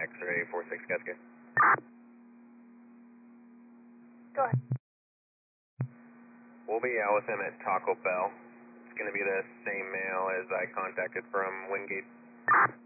X-ray 46 Cascade. Go ahead. We'll be out with him at Taco Bell. It's going to be the same male as I contacted from Wingate.